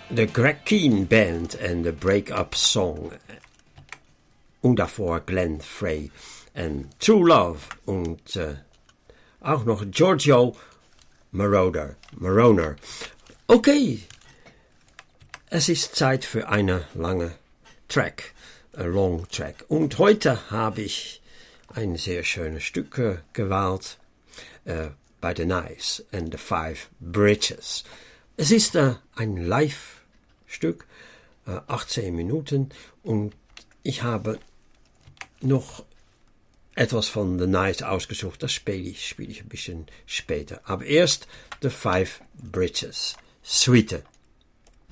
The Greg Keen Band and the Break-Up Song. Und davor Glenn Frey and True Love. Und auch noch Giorgio Moroder. Okay, es ist Zeit für eine lange Track, a long track. Und heute habe ich ein sehr schönes Stück gewählt bei The Nice and the Five Bridges. Es ist ein Live-Stück, 18 Minuten, und ich habe noch etwas von The Nice ausgesucht. Das spiele ich ein bisschen später. Aber erst The Five Bridges, Suite.